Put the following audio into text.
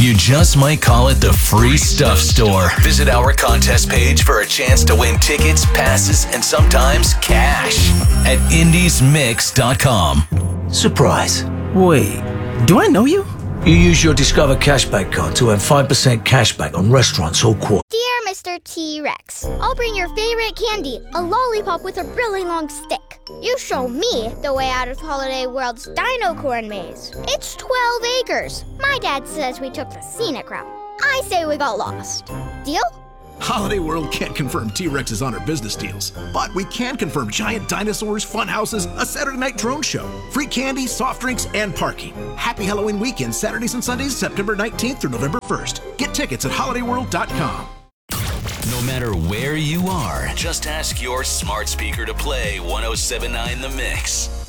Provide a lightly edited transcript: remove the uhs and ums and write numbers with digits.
You just might call it the free stuff store. Visit our contest page for a chance to win tickets, passes, and sometimes cash at indiesmix.com. Surprise. Wait, do I know you? You use your Discover Cashback card to earn 5% cashback on restaurants all quarter. Dear Mr. T-Rex, I'll bring your favorite candy, a lollipop with a really long stick. You show me the way out of Holiday World's Dino Corn Maze. It's 12 acres. My dad says we took the scenic route. I say we got lost. Deal? Holiday World can't confirm T-Rex's on our business deals, but we can confirm giant dinosaurs, fun houses, a Saturday night drone show, free candy, soft drinks, and parking. Happy Halloween weekend, Saturdays and Sundays, September 19th through November 1st. Get tickets at holidayworld.com. No matter where you are, just ask your smart speaker to play 1079 The Mix.